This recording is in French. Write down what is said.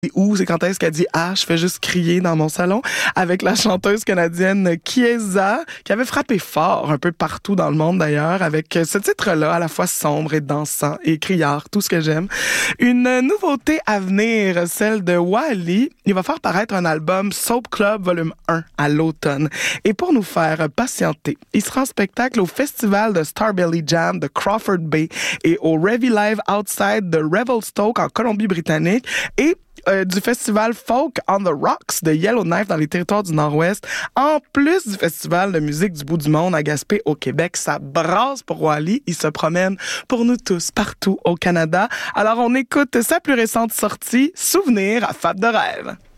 Où c'est quand est-ce qu'elle dit « Ah, je fais juste crier dans mon salon » avec la chanteuse canadienne Chiesa, qui avait frappé fort un peu partout dans le monde d'ailleurs, avec ce titre-là, à la fois sombre et dansant et criard, tout ce que j'aime. Une nouveauté à venir, celle de Wally. Il va faire paraître un album Soap Club Volume 1 à l'automne. Et pour nous faire patienter, il sera en spectacle au festival de Starbelly Jam de Crawford Bay et au Revy Live Outside de Revelstoke en Colombie-Britannique et du festival Folk on the Rocks de Yellowknife dans les territoires du Nord-Ouest, en plus du festival de musique du bout du monde à Gaspé au Québec. Ça brasse pour Wally. Il se promène pour nous tous partout au Canada. Alors on écoute sa plus récente sortie, Souvenir à Fab de rêve.